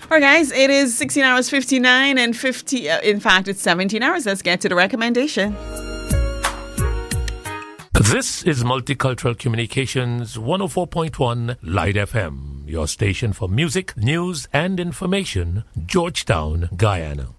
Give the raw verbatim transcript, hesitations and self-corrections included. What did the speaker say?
All right, guys, it is sixteen hours fifty-nine and fifty. Uh, in fact, it's seventeen hours. Let's get to the recommendation. This is Multicultural Communications one oh four point one Light F M, your station for music, news, and information, Georgetown, Guyana.